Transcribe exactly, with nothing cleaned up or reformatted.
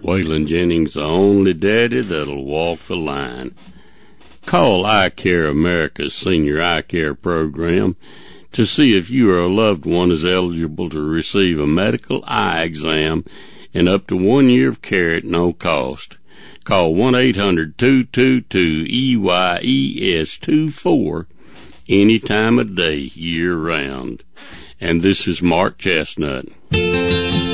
Waylon Jennings, the only daddy that'll walk the line. Call Eye Care America's Senior Eye Care Program to see if you or a loved one is eligible to receive a medical eye exam and up to one year of care at no cost. Call one eight hundred two two two E Y E S two four any time of day, year round. And this is Mark Chestnut.